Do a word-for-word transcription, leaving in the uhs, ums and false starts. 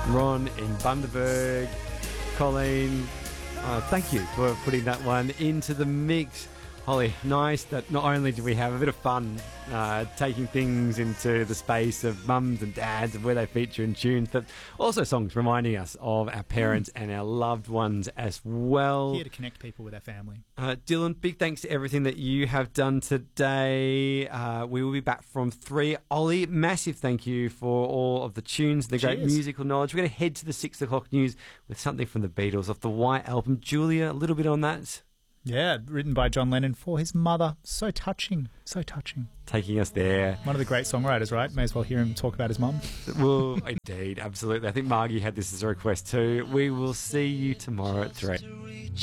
Ron in Bundaberg, Colleen, uh, thank you for putting that one into the mix. Holly, nice that not only do we have a bit of fun uh, taking things into the space of mums and dads and where they feature in tunes, but also songs reminding us of our parents and our loved ones as well. Here to connect people with our family. Uh, Dylan, big thanks to everything that you have done today. Uh, we will be back from three. Ollie, massive thank you for all of the tunes, the great Cheers. musical knowledge. We're going to head to the six o'clock news with something from the Beatles off the White Album. Julia, a little bit on that. Yeah, written by John Lennon for his mother. So touching, so touching. Taking us there. One of the great songwriters, right? May as well hear him talk about his mum. Well, indeed, absolutely. I think Margie had this as a request too. We will see you tomorrow at three.